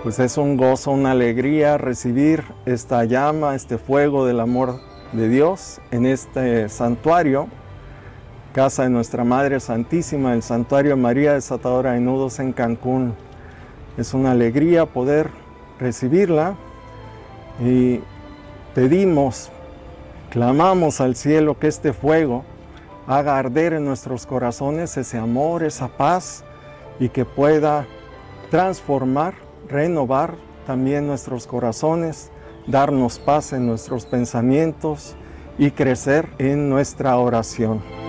Pues es un gozo, una alegría recibir esta llama, este fuego del amor de Dios en este santuario, casa de Nuestra Madre Santísima, el Santuario María Desatadora de Nudos en Cancún. Es una alegría poder recibirla y pedimos, clamamos al cielo que este fuego haga arder en nuestros corazones ese amor, esa paz, y que pueda transformar, renovar también nuestros corazones, darnos paz en nuestros pensamientos y crecer en nuestra oración.